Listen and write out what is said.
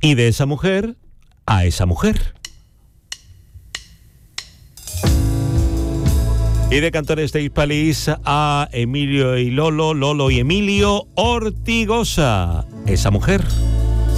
Y de esa mujer a esa mujer. Y de Cantores de Hispalis a Emilio y Lolo, Lolo y Emilio Ortigosa. Esa mujer.